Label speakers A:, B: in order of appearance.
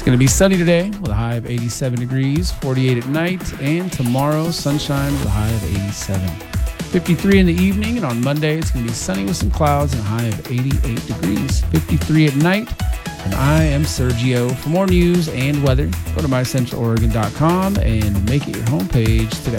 A: going to be sunny today with a high of 87 degrees, 48 at night, and tomorrow, sunshine with a high of 87. 53 in the evening, and on Monday, it's going to be sunny with some clouds and a high of 88 degrees, 53 at night. And I am Sergio. For more news and weather, go to mycentraloregon.com and make it your homepage today.